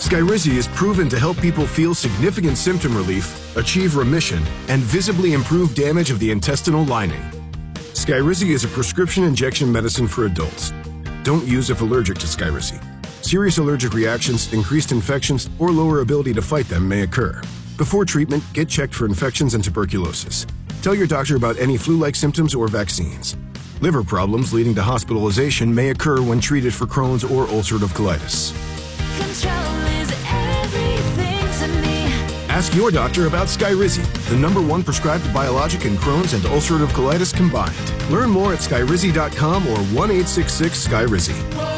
Skyrizi is proven to help people feel significant symptom relief, achieve remission, and visibly improve damage of the intestinal lining. Skyrizi is a prescription injection medicine for adults. Don't use if allergic to Skyrizi. Serious allergic reactions, increased infections, or lower ability to fight them may occur. Before treatment, get checked for infections and tuberculosis. Tell your doctor about any flu-like symptoms or vaccines. Liver problems leading to hospitalization may occur when treated for Crohn's or ulcerative colitis. Control is everything to me. Ask your doctor about Skyrizi, the #1 prescribed biologic in Crohn's and ulcerative colitis combined. Learn more at skyrizi.com or 1-866-SKYRIZI.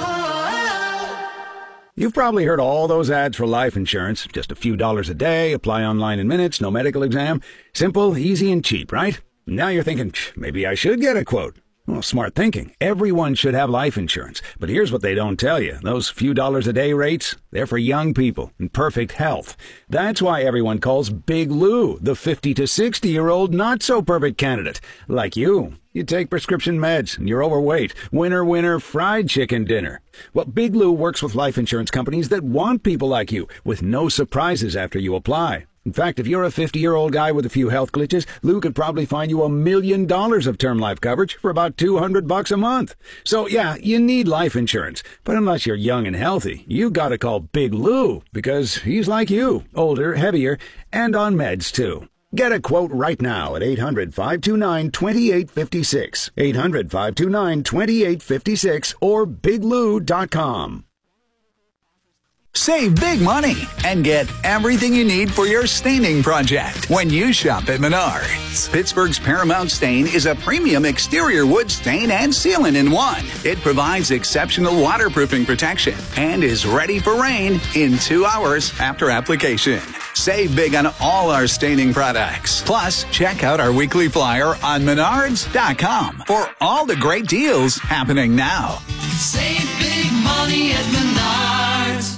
You've probably heard all those ads for life insurance. Just a few dollars a day, apply online in minutes, no medical exam. Simple, easy, and cheap, right? Now you're thinking, maybe I should get a quote. Well, smart thinking. Everyone should have life insurance. But here's what they don't tell you. Those few dollars a day rates, they're for young people in perfect health. That's why everyone calls Big Lou the 50 to 60-year-old not-so-perfect candidate. Like you. You take prescription meds, and you're overweight. Winner, winner, fried chicken dinner. Well, Big Lou works with life insurance companies that want people like you, with no surprises after you apply. In fact, if you're a 50-year-old guy with a few health glitches, Lou could probably find you $1 million of term life coverage for about $200 a month. So, yeah, you need life insurance. But unless you're young and healthy, you gotta call Big Lou, because he's like you, older, heavier, and on meds, too. Get a quote right now at 800-529-2856, 800-529-2856, or biglou.com. Save big money and get everything you need for your staining project when you shop at Menards. Pittsburgh's Paramount Stain is a premium exterior wood stain and sealant in one. It provides exceptional waterproofing protection and is ready for rain in 2 hours after application. Save big on all our staining products. Plus, check out our weekly flyer on Menards.com for all the great deals happening now. Save big money at Menards.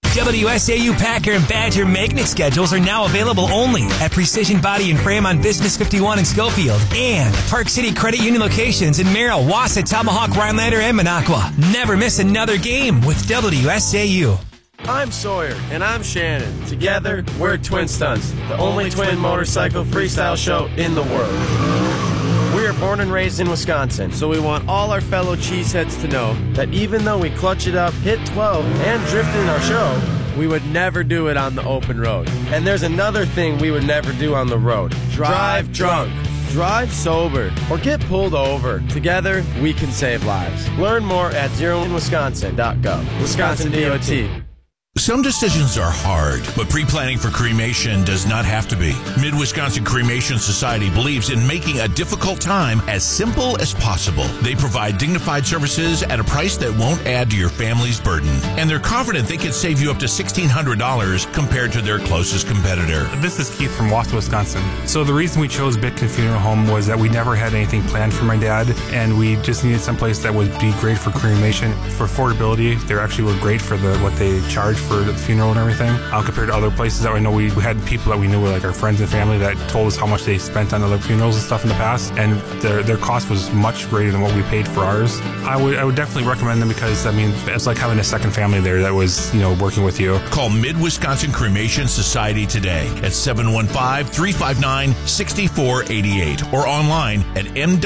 WSAU Packer and Badger magnet schedules are now available only at Precision Body and Frame on Business 51 in Schofield and Park City Credit Union locations in Merrill, Wausau, Tomahawk, Rhinelander, and Minocqua. Never miss another game with WSAU. I'm Sawyer, and I'm Shannon. Together, we're Twin Stunts, the only twin motorcycle freestyle show in the world. We are born and raised in Wisconsin, so we want all our fellow cheeseheads to know that even though we clutch it up, hit 12, and drift in our show, we would never do it on the open road. And there's another thing we would never do on the road. Drive drunk. Drive sober or get pulled over. Together, we can save lives. Learn more at zeroinwisconsin.gov. Wisconsin DOT. Some decisions are hard, but pre-planning for cremation does not have to be. Mid-Wisconsin Cremation Society believes in making a difficult time as simple as possible. They provide dignified services at a price that won't add to your family's burden. And they're confident they can save you up to $1,600 compared to their closest competitor. This is Keith from Wausau, Wisconsin. So the reason we chose Bitkin Funeral Home was that we never had anything planned for my dad, and we just needed someplace that would be great for cremation. For affordability, they actually were great for what they charge for the funeral and everything, compared to other places that I know we had people that we knew were like our friends and family that told us how much they spent on other funerals and stuff in the past, and their cost was much greater than what we paid for ours. I would definitely recommend them because, I mean, it's like having a second family there that was, working with you. Call Mid-Wisconsin Cremation Society today at 715-359-6488 or online at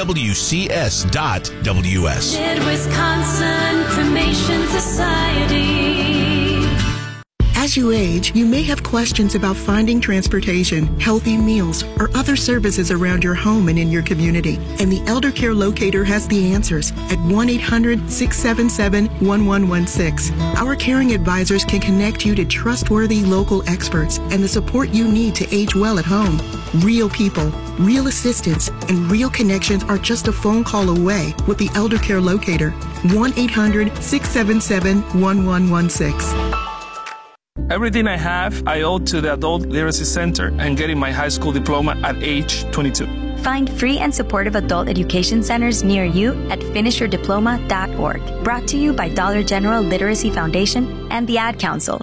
mwcs.ws. Mid-Wisconsin Cremation Society. As you age, you may have questions about finding transportation, healthy meals, or other services around your home and in your community. And the Elder Care Locator has the answers at 1-800-677-1116. Our caring advisors can connect you to trustworthy local experts and the support you need to age well at home. Real people, real assistance, and real connections are just a phone call away with the Elder Care Locator. 1-800-677-1116. Everything I have, I owe to the Adult Literacy Center and getting my high school diploma at age 22. Find free and supportive adult education centers near you at finishyourdiploma.org. Brought to you by Dollar General Literacy Foundation and the Ad Council.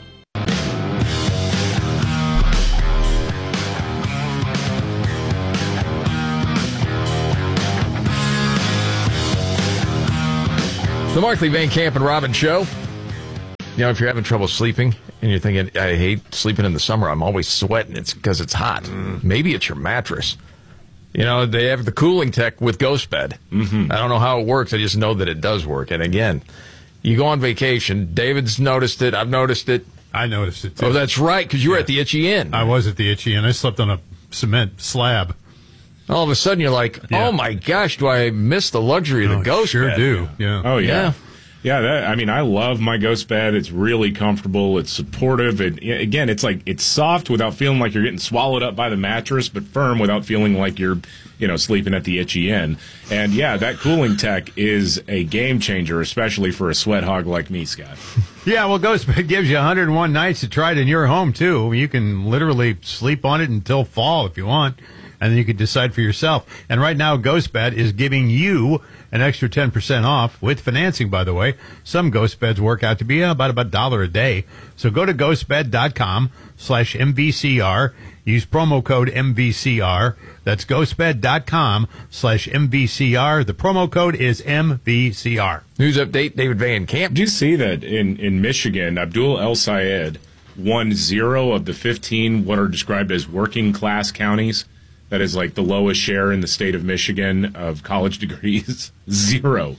The Markley, Van Camp, and Robbins Show. You know, if you're having trouble sleeping and you're thinking, I hate sleeping in the summer, I'm always sweating, it's because it's hot. Maybe it's your mattress. You know, they have the cooling tech with GhostBed. I don't know how it works. I just know that it does work. And again, you go on vacation. David's noticed it. I've noticed it. I noticed it, too. Oh, that's right, because you were at the Itchy Inn. I was at the Itchy Inn. I slept on a cement slab. All of a sudden, you're like, oh, my gosh, do I miss the luxury of the GhostBed? Sure do. Yeah. Oh, yeah. Yeah, I mean, I love my GhostBed. It's really comfortable. It's supportive. Again, it's like it's soft without feeling like you're getting swallowed up by the mattress, but firm without feeling like you're, sleeping at the Itchy Inn. And yeah, that cooling tech is a game changer, especially for a sweat hog like me, Scott. Yeah, well, GhostBed gives you 101 nights to try it in your home, too. You can literally sleep on it until fall if you want, and then you can decide for yourself. And right now, GhostBed is giving you an extra 10% off with financing, by the way. Some GhostBeds work out to be about $1 a day. So go to ghostbed.com/MVCR. Use promo code MVCR. That's ghostbed.com/MVCR. The promo code is MVCR. News update, David Van Camp. Did you see that in Michigan, Abdul El Sayed won 0 of the 15 what are described as working class counties? That is like the lowest share in the state of Michigan of college degrees. 0.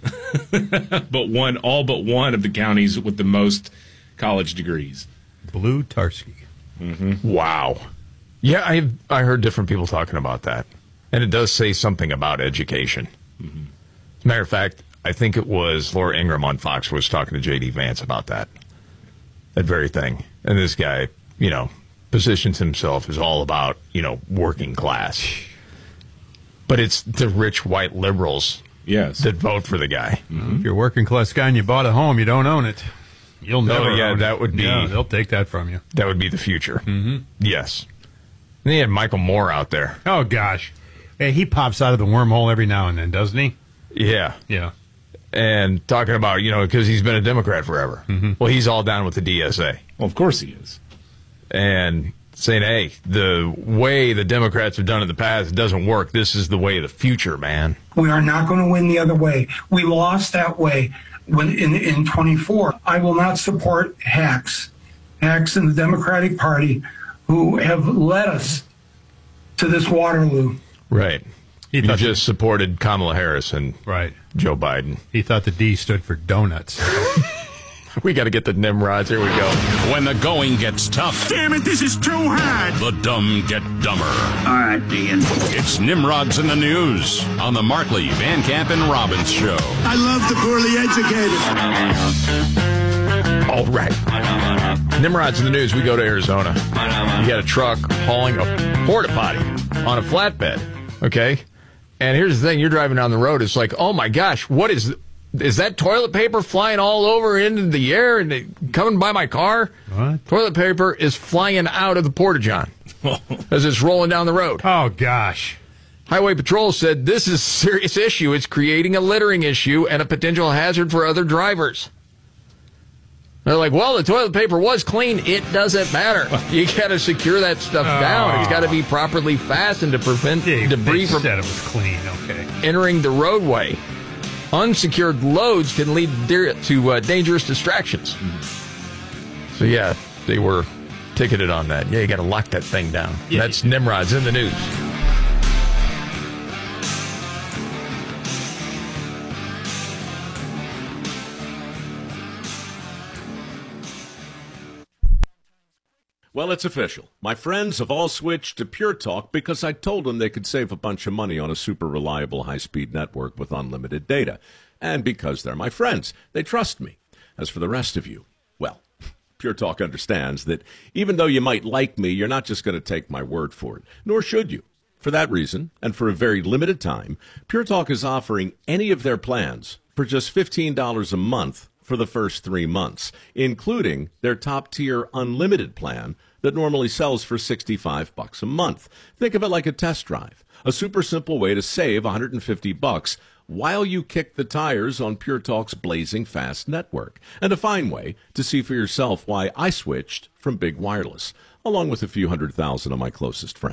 All but one of the counties with the most college degrees. Blue Tarski. Wow. Yeah, I heard different people talking about that. And it does say something about education. As a matter of fact, I think it was Laura Ingraham on Fox was talking to J.D. Vance about that very thing. And this guy, positions himself as all about, working class. But it's the rich white liberals that vote for the guy. If you're a working class guy and you bought a home, you don't own it. You'll never own that it. would be... Yeah, they'll take that from you. That would be the future. Yes. And they had Michael Moore out there. Oh, gosh. Hey, he pops out of the wormhole every now and then, doesn't he? Yeah. Yeah. And talking about, because he's been a Democrat forever. Well, he's all down with the DSA. Well, of course he is. And saying, hey, the way the Democrats have done it in the past doesn't work. This is the way of the future, man. We are not going to win the other way. We lost that way in 24. I will not support hacks in the Democratic Party who have led us to this Waterloo. Right. You just supported Kamala Harris and Joe Biden. He thought the D stood for donuts. We got to get the Nimrods. Here we go. When the going gets tough. Damn it, this is too hard. The dumb get dumber. All right, Dean. It's Nimrods in the News on the Markley, Van Camp, and Robbins Show. I love the poorly educated. All right. Nimrods in the News. We go to Arizona. You got a truck hauling a porta potty on a flatbed. Okay? And here's the thing. You're driving down the road. It's like, oh, my gosh, what is that toilet paper flying all over into the air and coming by my car? What? Toilet paper is flying out of the Porta-John as it's rolling down the road. Oh, gosh. Highway Patrol said this is a serious issue. It's creating a littering issue and a potential hazard for other drivers. They're like, well, the toilet paper was clean. It doesn't matter. You got to secure that stuff down. It's got to be properly fastened to prevent debris from said it was clean. Okay. entering the roadway. Unsecured loads can lead to dangerous distractions. So, yeah, they were ticketed on that. Yeah, you got to lock that thing down. Yeah. That's Nimrods in the News. Well, it's official. My friends have all switched to Pure Talk because I told them they could save a bunch of money on a super reliable high-speed network with unlimited data. And because they're my friends, they trust me. As for the rest of you, well, Pure Talk understands that even though you might like me, you're not just going to take my word for it, nor should you. For that reason, and for a very limited time, Pure Talk is offering any of their plans for just $15 a month for the first 3 months, including their top-tier unlimited plan that normally sells for $65 a month. Think of it like a test drive, a super simple way to save $150 while you kick the tires on Pure Talk's blazing fast network, and a fine way to see for yourself why I switched from Big Wireless, along with a few 100,000 of my closest friends.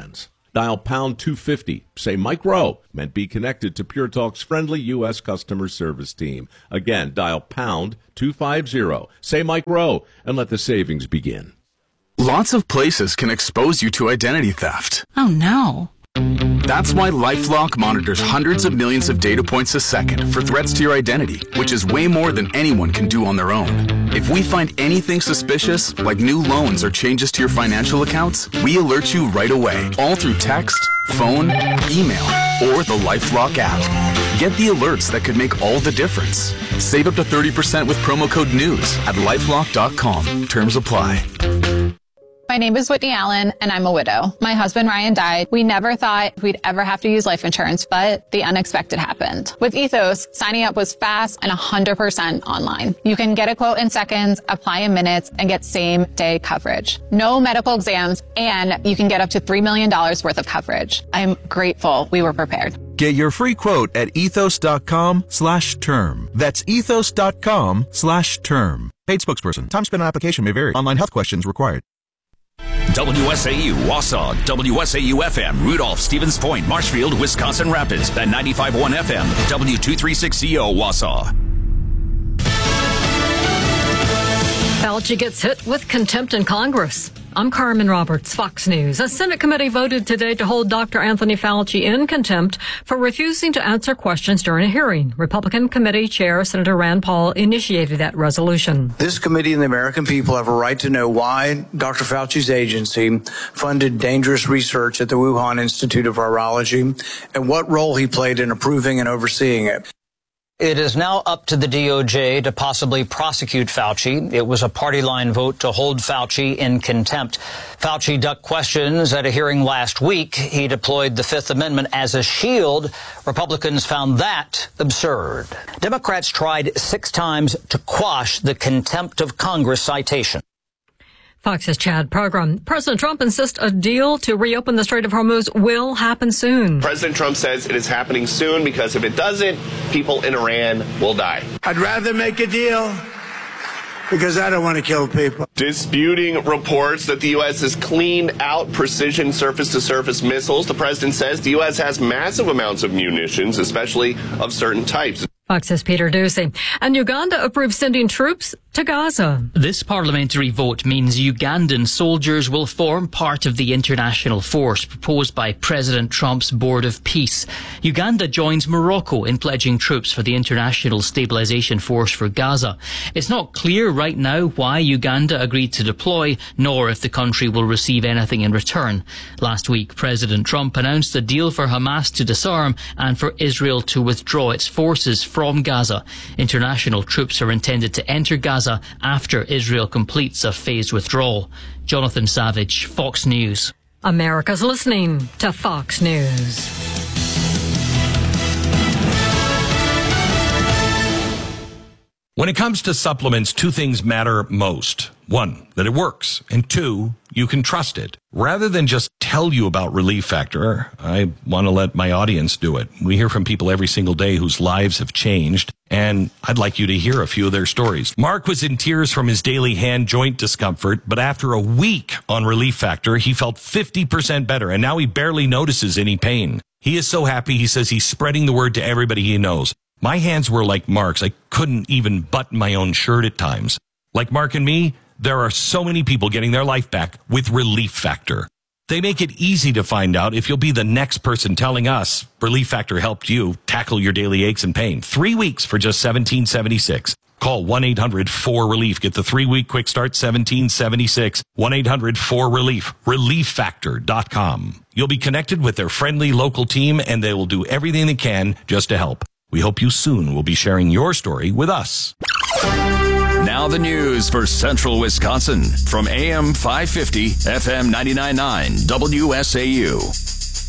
Dial pound 250. Say Mike Rowe, and be connected to Pure Talk's friendly U.S. customer service team. Again, dial pound 250. Say Mike Rowe, and let the savings begin. Lots of places can expose you to identity theft. Oh, no. That's why LifeLock monitors hundreds of millions of data points a second for threats to your identity, which is way more than anyone can do on their own. If we find anything suspicious, like new loans or changes to your financial accounts, we alert you right away, all through text, phone, email, or the LifeLock app. Get the alerts that could make all the difference. Save up to 30% with promo code NEWS at LifeLock.com. Terms apply. My name is Whitney Allen, and I'm a widow. My husband, Ryan, died. We never thought we'd ever have to use life insurance, but the unexpected happened. With Ethos, signing up was fast and 100% online. You can get a quote in seconds, apply in minutes, and get same-day coverage. No medical exams, and you can get up to $3 million worth of coverage. I'm grateful we were prepared. Get your free quote at ethos.com/term. That's ethos.com/term. Paid spokesperson. Time spent on application may vary. Online health questions required. WSAU, Wausau, WSAU FM, Rudolph, Stevens Point, Marshfield, Wisconsin Rapids, and 95.1 FM, W236CO, Wausau. Fauci gets hit with contempt in Congress. I'm Carmen Roberts, Fox News. A Senate committee voted today to hold Dr. Anthony Fauci in contempt for refusing to answer questions during a hearing. Republican committee chair Senator Rand Paul initiated that resolution. This committee and the American people have a right to know why Dr. Fauci's agency funded dangerous research at the Wuhan Institute of Virology and what role he played in approving and overseeing it. It is now up to the DOJ to possibly prosecute Fauci. It was a party line vote to hold Fauci in contempt. Fauci ducked questions at a hearing last week. He deployed the Fifth Amendment as a shield. Republicans found that absurd. Democrats tried 6 times to quash the contempt of Congress citation. Fox's Chad Program. President Trump insists a deal to reopen the Strait of Hormuz will happen soon. President Trump says it is happening soon because if it doesn't, people in Iran will die. I'd rather make a deal because I don't want to kill people. Disputing reports that the U.S. has cleaned out precision surface-to-surface missiles. The president says the U.S. has massive amounts of munitions, especially of certain types. Fox's Peter Ducey. And Uganda approves sending troops to Gaza. This parliamentary vote means Ugandan soldiers will form part of the international force proposed by President Trump's Board of Peace. Uganda joins Morocco in pledging troops for the International Stabilization Force for Gaza. It's not clear right now why Uganda agreed to deploy, nor if the country will receive anything in return. Last week, President Trump announced a deal for Hamas to disarm and for Israel to withdraw its forces from Gaza. International troops are intended to enter Gaza after Israel completes a phased withdrawal. Jonathan Savage, Fox News. America's listening to Fox News. When it comes to supplements, 2 things matter most. 1, that it works, and 2, you can trust it. Rather than just tell you about Relief Factor, I want to let my audience do it. We hear from people every single day whose lives have changed, and I'd like you to hear a few of their stories. Mark was in tears from his daily hand joint discomfort, but after a week on Relief Factor, he felt 50% better, and now he barely notices any pain. He is so happy, he says he's spreading the word to everybody he knows. My hands were like Mark's. I couldn't even button my own shirt at times. Like Mark and me, there are so many people getting their life back with Relief Factor. They make it easy to find out if you'll be the next person telling us Relief Factor helped you tackle your daily aches and pain. 3 weeks for just $17.76. Call 1-800-4RELIEF. Get the 3-week quick start, $17.76. 1-800-4RELIEF. ReliefFactor.com. You'll be connected with their friendly local team, and they will do everything they can just to help. We hope you soon will be sharing your story with us. Now the news for Central Wisconsin from AM 550, FM 99.9, WSAU.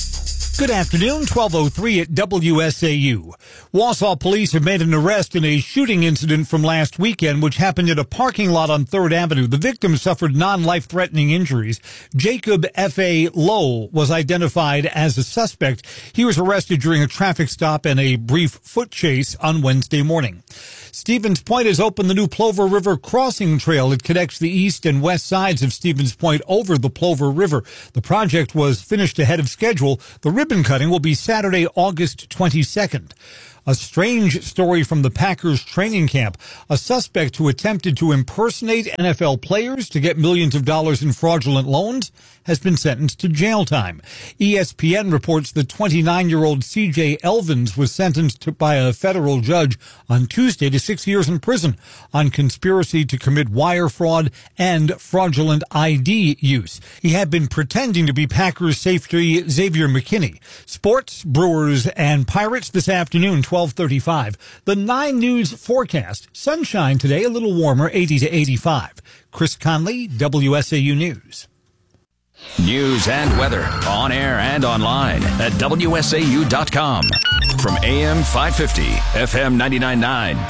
Good afternoon, 12:03 at WSAU. Wausau police have made an arrest in a shooting incident from last weekend, which happened at a parking lot on 3rd Avenue. The victim suffered non-life-threatening injuries. Jacob F.A. Lowe was identified as a suspect. He was arrested during a traffic stop and a brief foot chase on Wednesday morning. Stevens Point has opened the new Plover River crossing trail. It connects the east and west sides of Stevens Point over the Plover River. The project was finished ahead of schedule. The ribbon cutting will be Saturday, August 22nd. A strange story from the Packers training camp. A suspect who attempted to impersonate NFL players to get millions of dollars in fraudulent loans has been sentenced to jail time. ESPN reports the 29-year-old C.J. Elvins was sentenced by a federal judge on Tuesday to 6 years in prison on conspiracy to commit wire fraud and fraudulent ID use. He had been pretending to be Packers safety Xavier McKinney. Sports, Brewers, and Pirates this afternoon, 12:35. The 9 News forecast. Sunshine today, a little warmer, 80 to 85. Chris Conley, WSAU News. News and weather on air and online at WSAU.com. From AM 550, FM 99.9,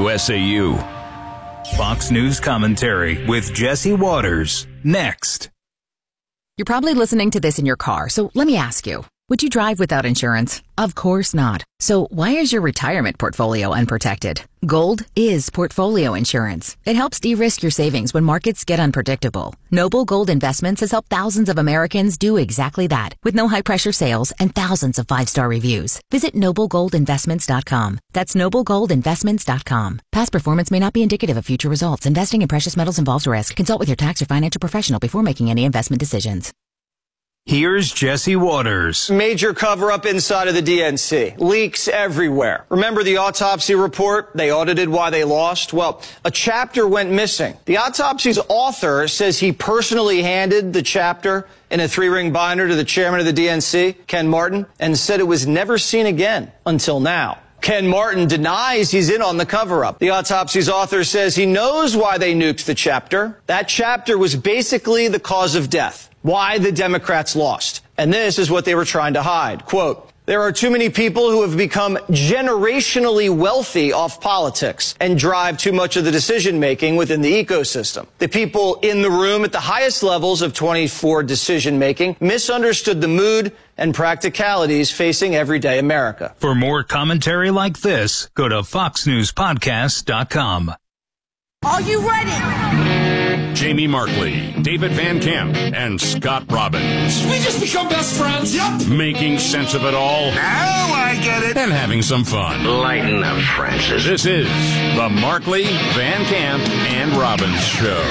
WSAU. Fox News commentary with Jesse Waters. Next. You're probably listening to this in your car, so let me ask you. Would you drive without insurance? Of course not. So why is your retirement portfolio unprotected? Gold is portfolio insurance. It helps de-risk your savings when markets get unpredictable. Noble Gold Investments has helped thousands of Americans do exactly that with no high-pressure sales and thousands of 5-star reviews. Visit noblegoldinvestments.com. That's noblegoldinvestments.com. Past performance may not be indicative of future results. Investing in precious metals involves risk. Consult with your tax or financial professional before making any investment decisions. Here's Jesse Waters. Major cover-up inside of the DNC. Leaks everywhere. Remember the autopsy report? They audited why they lost. Well, a chapter went missing. The autopsy's author says he personally handed the chapter in a 3-ring binder to the chairman of the DNC, Ken Martin, and said it was never seen again until now. Ken Martin denies he's in on the cover-up. The autopsy's author says he knows why they nuked the chapter. That chapter was basically the cause of death. Why the Democrats lost. And this is what they were trying to hide. Quote, there are too many people who have become generationally wealthy off politics and drive too much of the decision-making within the ecosystem. The people in the room at the highest levels of 24 decision-making misunderstood the mood and practicalities facing everyday America. For more commentary like this, go to foxnewspodcast.com. Are you ready? Jamie Markley, David Van Camp, and Scott Robbins. We just become best friends. Yep. Making sense of it all. Now I get it. And having some fun. Lighten up, Francis. This is the Markley, Van Camp, and Robbins Show.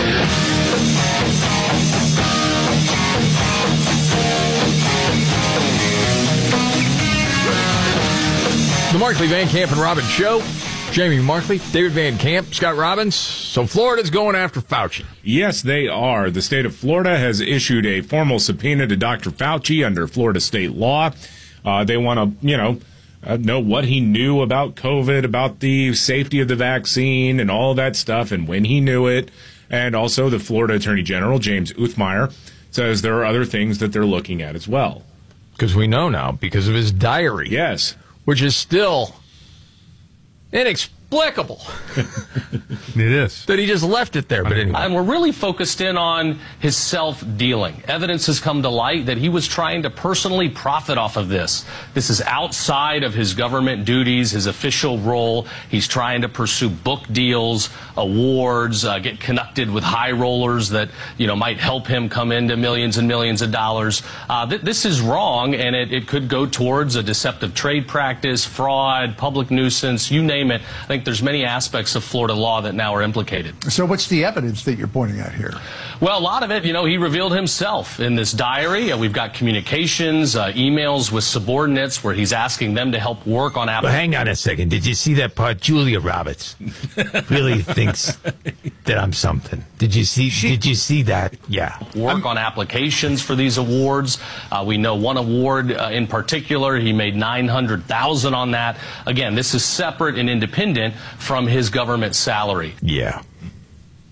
The Markley, Van Camp, and Robbins Show. Jamie Markley, David Van Camp, Scott Robbins. So Florida's going after Fauci. Yes, they are. The state of Florida has issued a formal subpoena to Dr. Fauci under Florida state law. They want to, know what he knew about COVID, about the safety of the vaccine and all that stuff and when he knew it. And also the Florida Attorney General, James Uthmeier, says there are other things that they're looking at as well. Because we know now, because of his diary. Yes. Which is still inexplicable. It is. That he just left it there. But anyway. And we're really focused in on his self-dealing. Evidence has come to light that he was trying to personally profit off of this. This is outside of his government duties, his official role. He's trying to pursue book deals, awards, get connected with high rollers that, might help him come into millions and millions of dollars. This is wrong, and it could go towards a deceptive trade practice, fraud, public nuisance, you name it. I think there's many aspects of Florida law that now are implicated. So what's the evidence that you're pointing at here? Well, a lot of it, he revealed himself in this diary. We've got communications, emails with subordinates where he's asking them to help work on Well, hang on a second. Did you see that part? Julia Roberts really thinks that I'm something. Did you see that? Yeah. Work on applications for these awards. We know one award in particular, he made $900,000 on that. Again, this is separate and independent from his government salary. Yeah.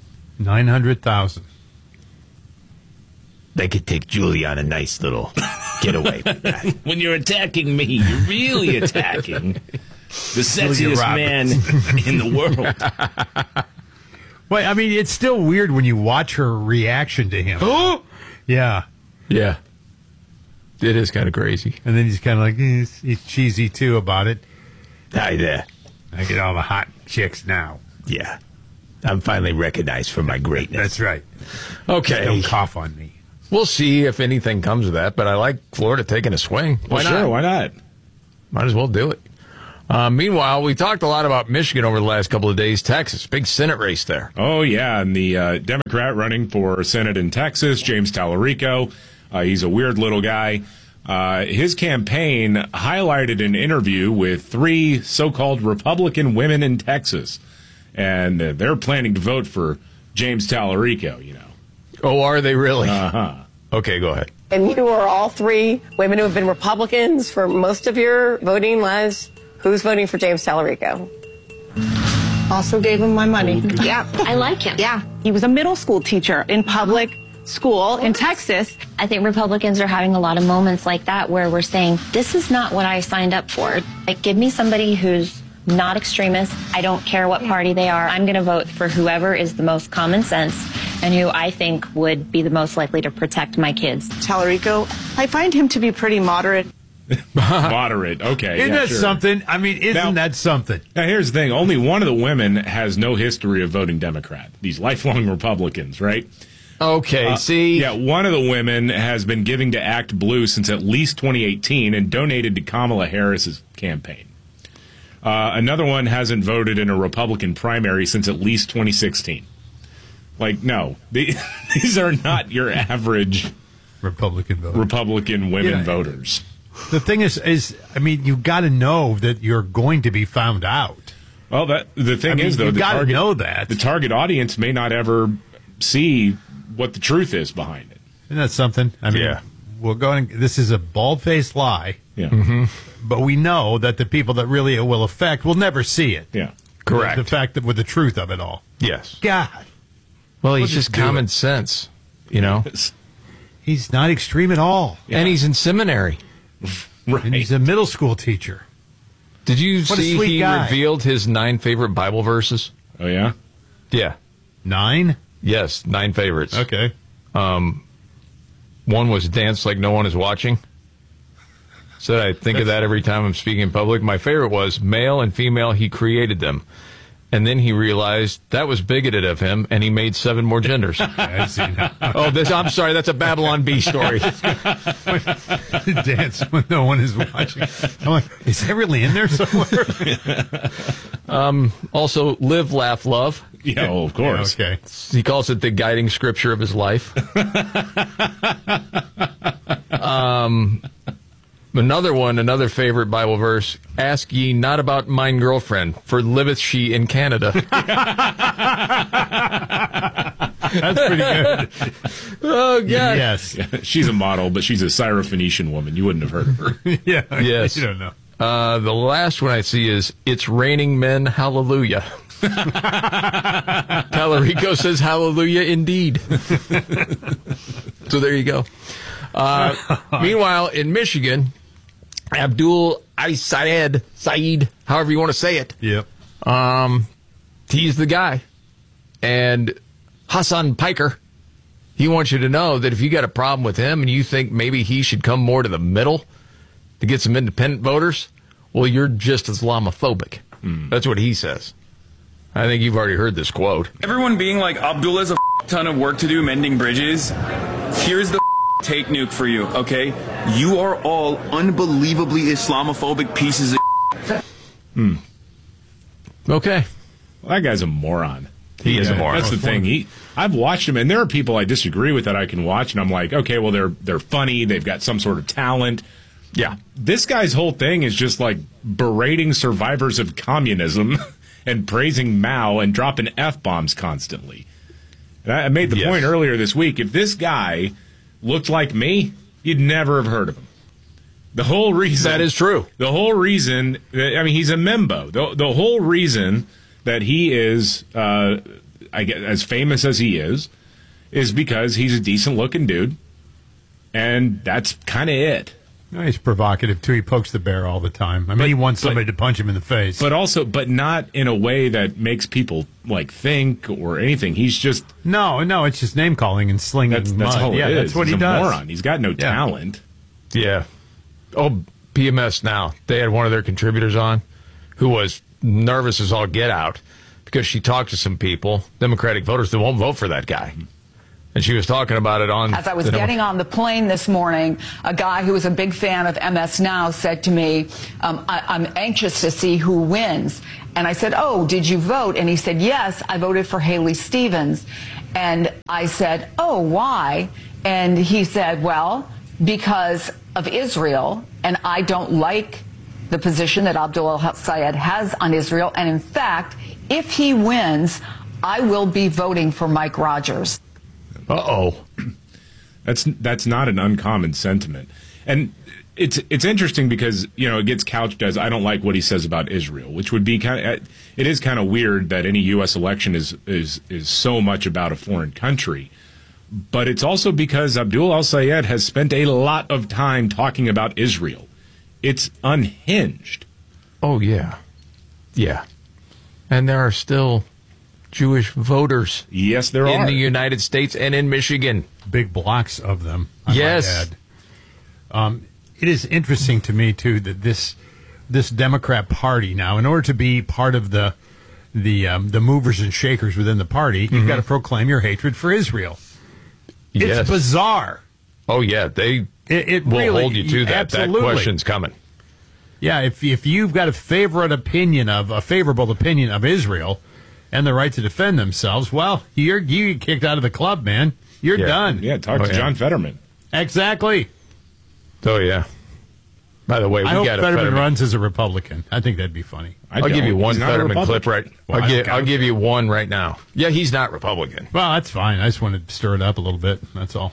$900,000. They could take Julie on a nice little Get away from that. When you're attacking me, you're really attacking the sexiest man in the world. Well, I mean, it's still weird when you watch her reaction to him. Yeah. Yeah. It is kind of crazy. And then he's kind of like, he's cheesy, too, about it. Hi there. I get all the hot chicks now. Yeah. I'm finally recognized for my greatness. That's right. Okay. Don't cough on me. We'll see if anything comes of that, but I like Florida taking a swing. Why not? Sure, why not? Might as well do it. Meanwhile, we talked a lot about Michigan over the last couple of days. Texas, big Senate race there. Oh, yeah, and the Democrat running for Senate in Texas, James Tallarico, he's a weird little guy. His campaign highlighted an interview with 3 so-called Republican women in Texas, and they're planning to vote for James Tallarico, you know. Oh, are they really? Uh-huh. Okay, go ahead. And you are all 3 women who have been Republicans for most of your voting lives. Who's voting for James Tallarico? Also gave him my money. Yeah, I like him. Yeah, he was a middle school teacher in public school in Texas. I think Republicans are having a lot of moments like that where we're saying, this is not what I signed up for. Like, give me somebody who's not extremist. I don't care what party they are. I'm going to vote for whoever is the most common sense and who I think would be the most likely to protect my kids. Tallarico, I find him to be pretty moderate. Moderate, okay. Isn't that something? I mean, isn't that something? Now, here's the thing. Only one of the women has no history of voting Democrat. These lifelong Republicans, right? Okay, see? Yeah, one of the women has been giving to Act Blue since at least 2018 and donated to Kamala Harris's campaign. Another one hasn't voted in a Republican primary since at least 2016. Like, no. These are not your average Republican women voters. The thing is, I mean, you've got to know that you're going to be found out. Well, the thing is, though, you've got to know that. The target audience may not ever see what the truth is behind it. Isn't that something? I mean, this is a bald-faced lie. Yeah. Mm-hmm. But we know that the people that really it will affect will never see it. Yeah. Correct. The fact that with the truth of it all. Yes. God. Well, he's just common sense, you know? He's not extreme at all. Yeah. And he's in seminary. Right. And he's a middle school teacher. Did you see he revealed his 9 favorite Bible verses? Oh, yeah? Yeah. 9? Yes, 9 favorites. Okay. One was dance like no one is watching. Said I think of that every time I'm speaking in public. My favorite was male and female, he created them. And then he realized that was bigoted of him, and he made 7 more genders. I've seen that. I'm sorry, that's a Babylon Bee story. Dance when no one is watching. I'm like, is that really in there somewhere? Also, live, laugh, love. Yeah, of course. Okay. He calls it the guiding scripture of his life. Another favorite Bible verse, ask ye not about mine girlfriend, for liveth she in Canada. That's pretty good. Oh, God. Yes. Yeah, she's a model, but she's a Syrophoenician woman. You wouldn't have heard of her. Yeah. Yes. You don't know. The last one I see is, it's raining men, hallelujah. Tallarico says hallelujah indeed. So there you go. Meanwhile, in Michigan, Abdul Said, however you want to say it. Yep. He's the guy. And Hassan Piker, he wants you to know that if you got a problem with him and you think maybe he should come more to the middle to get some independent voters, well, you're just Islamophobic. That's what he says. I think you've already heard this quote. Everyone being like, Abdul has a ton of work to do mending bridges. Here's the take nuke for you, okay? You are all unbelievably Islamophobic pieces of Okay. Well, that guy's a moron. He is a moron. That's the thing. I've watched him, and there are people I disagree with that I can watch, and I'm like, okay, well, they're funny. They've got some sort of talent. Yeah. This guy's whole thing is just like berating survivors of communism and praising Mao and dropping F-bombs constantly. And I made the point earlier this week, if this guy looked like me, you'd never have heard of him. The whole reason... That is true. The whole reason... I mean, he's a Membo. The whole reason that he is as famous as he is because he's a decent-looking dude And that's kind of it. No, he's provocative, too. He pokes the bear all the time. I mean, he wants somebody to punch him in the face. But not in a way that makes people, like, think or anything. He's just... No, it's just name-calling and slinging That's mud. all it is. That's what He's he a does. moron. He's got no talent. Yeah. Oh, PMS Now. They had one of their contributors on who was nervous as all get out because she talked to some people, Democratic voters, that won't vote for that guy. And she was talking about it on... As I was getting on the plane this morning, a guy who was a big fan of MS Now said to me, I'm anxious to see who wins. And I said, oh, did you vote? And he said, yes, I voted for Haley Stevens. And I said, oh, why? And he said, well, because of Israel, and I don't like the position that Abdul al-Sayed has on Israel. And in fact, if he wins, I will be voting for Mike Rogers. Uh-oh. That's not an uncommon sentiment. And it's interesting because, it gets couched as I don't like what he says about Israel, which would be it is kind of weird that any U.S. election is so much about a foreign country. But it's also because Abdul al-Sayed has spent a lot of time talking about Israel. It's unhinged. Oh, yeah. Yeah. And there are still Jewish voters. Yes, there are. In the United States and in Michigan. Big blocks of them, I yes. might add. It is interesting to me, too, that this Democrat Party now, in order to be part of the movers and shakers within the party, you've got to proclaim your hatred for Israel. Yes. It's bizarre. Oh, yeah. It will really, hold you to that. Absolutely. That question's coming. Yeah, if you've got a favorable opinion of Israel and the right to defend themselves, well, you get kicked out of the club, man. You're done. Yeah, talk to John Fetterman. Exactly. Oh, yeah. By the way, I hope Fetterman runs as a Republican. I think that'd be funny. I'll give you one Fetterman clip right. Well, I'll give you one right now. Yeah, he's not Republican. Well, that's fine. I just wanted to stir it up a little bit. That's all.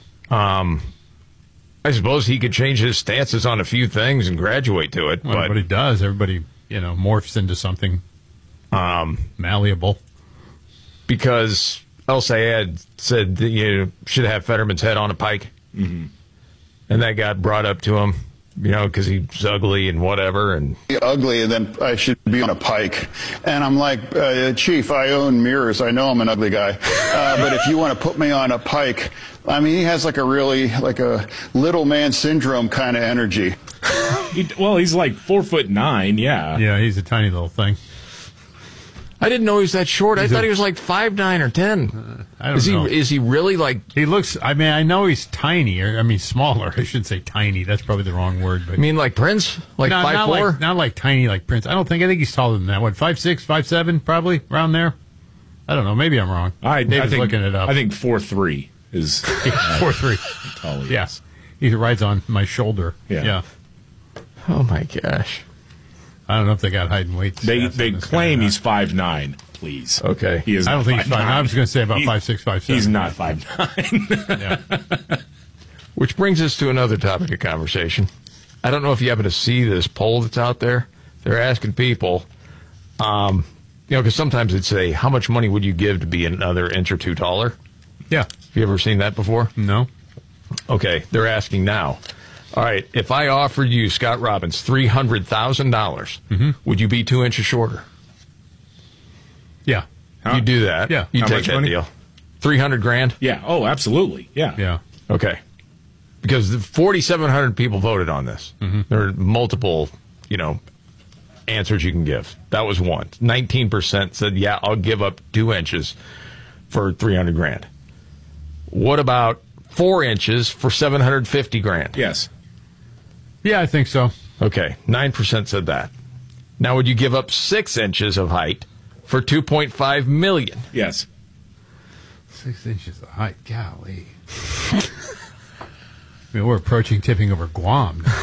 I suppose he could change his stances on a few things and graduate to it. Well, but he does. Everybody, morphs into something malleable. Because El-Sayed said that you should have Fetterman's head on a pike. Mm-hmm. And that got brought up to him, because he's ugly and whatever. And ugly, and then I should be on a pike. And I'm like, Chief, I own mirrors. I know I'm an ugly guy. But if you want to put me on a pike, I mean, he has like a little man syndrome kind of energy. He's like 4'9", yeah. Yeah, he's a tiny little thing. I didn't know he was that short. I thought he was like 5'9" or 10. I don't know. Is he really like... He looks... I mean, I know he's tiny. Smaller. I shouldn't say tiny. That's probably the wrong word. But like Prince? Like 5'4"? Not like tiny like Prince. I think he's taller than that. What, 5'6", 5'7", probably? Around there? I don't know. Maybe I'm wrong. I think looking it up. I think 4'3" is... 4'3". Tall he is. He rides on my shoulder. Yeah. Oh, my gosh. I don't know if they got height and weight. They claim he's 5'9". Please. Okay. He is. I don't think he's 5'9". I was going to say about 5'6", 5'7". He's not 5'9". Yeah. Which brings us to another topic of conversation. I don't know if you happen to see this poll that's out there. They're asking people, because sometimes they'd say, how much money would you give to be another inch or two taller? Yeah. Have you ever seen that before? No. Okay. They're asking now. All right, if I offered you, Scott Robbins, $300,000, would you be 2 inches shorter? Yeah. You do that. Yeah. You How take much that money? deal. $300,000? Yeah. Oh, absolutely. Yeah. Yeah. Okay. Because 4,700 people voted on this. There are multiple, answers you can give. That was one. 19% said, yeah, I'll give up 2 inches for $300,000. What about 4 inches for $750,000? Yes. Yeah, I think so. Okay, 9% said that. Now, would you give up 6 inches of height for $2.5 million? Yes. 6 inches of height, golly. We're approaching tipping over Guam now.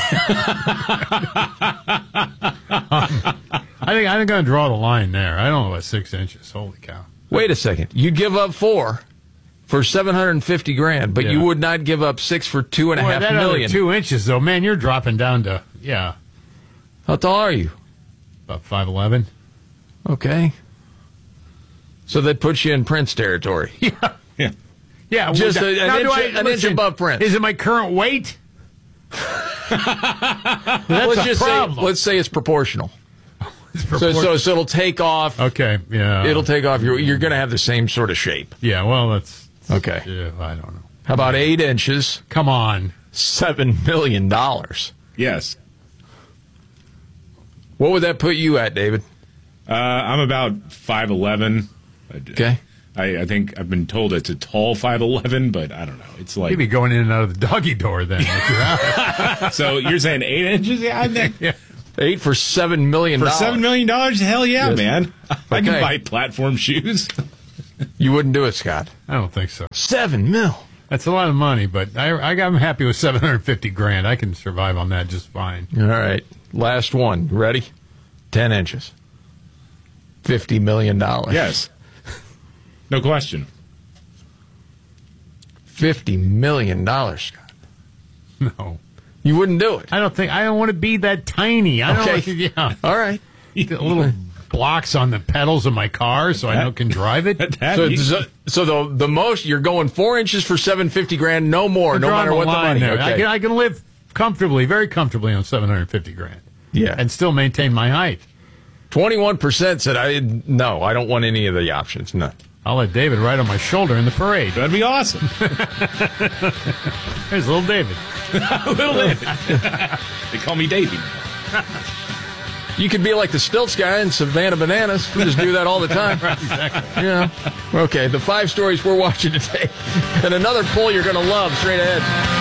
I think I'm going to draw the line there. I don't know about 6 inches. Holy cow! Wait a second. You'd give up 4 for $750,000, but you would not give up 6 for $2.5 million. 2 inches, though, man, you're dropping down to How tall are you? About 5'11". Okay. So that puts you in Prince territory. Yeah. Yeah, just well, an inch above Prince. Is it my current weight? Let's say it's proportional. So it'll take off. Okay, yeah. It'll take off. You're going to have the same sort of shape. Yeah, well, that's okay. Yeah, I don't know. How about 8 inches? Come on. $7 million. Yes. What would that put you at, David? I'm about 5'11". Okay. I think I've been told it's a tall 5'11", but I don't know. It's like you'd be going in and out of the doggy door then. So you're saying 8 inches? Yeah. 8 for $7 million. For $7 million? Hell yeah, Yes. man. I Okay. can buy platform shoes. You wouldn't do it, Scott. I don't think so. $7 million. That's a lot of money, but I'm happy with $750,000. I can survive on that just fine. All right. Last one. Ready? 10 inches. $50 million. Yes. No question. $50 million, Scott. No. You wouldn't do it. I don't want to be that tiny. I don't Okay. yeah. All right. Little blocks on the pedals of my car so I can drive it. So the most you're going 4 inches for $750,000, no more, no matter what the money. There. Okay. I can live comfortably, very comfortably on $750,000. Yeah. And still maintain my height. 21% said I don't want any of the options. No. I'll let David ride on my shoulder in the parade. That'd be awesome. There's little David. Little David. They call me Davey. You could be like the Stilts guy in Savannah Bananas. We just do that all the time. Right, exactly. Yeah. Okay, the 5 stories we're watching today. And another poll you're going to love straight ahead.